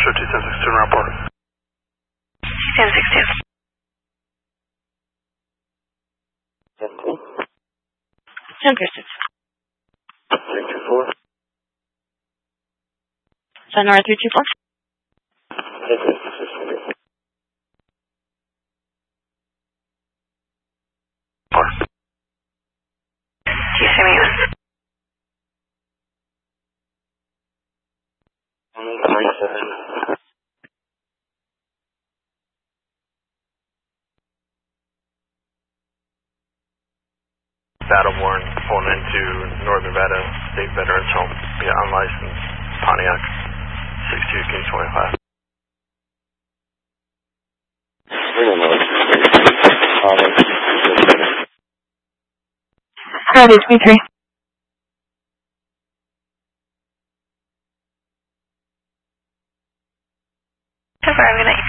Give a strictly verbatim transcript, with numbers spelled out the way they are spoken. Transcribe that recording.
Show two ten six two in rapport. ten six two. ten persons. three two four. Sonora three two four. Battleborn pulling into North Nevada State Veterans Home via unlicensed Pontiac six two King twenty-five. Copy, twenty-three. Have a good night.